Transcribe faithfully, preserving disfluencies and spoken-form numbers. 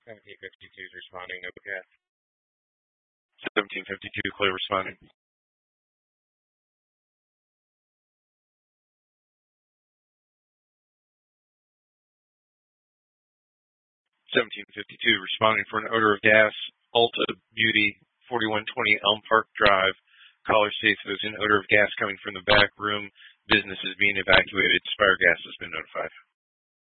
seventeen fifty-two is responding. No gas. seventeen fifty-two, clear responding. seventeen fifty-two, responding for an odor of gas, Ulta Beauty, forty-one twenty Elm Park Drive. Caller states there's an odor of gas coming from the back room. Business is being evacuated. Spire Gas has been notified.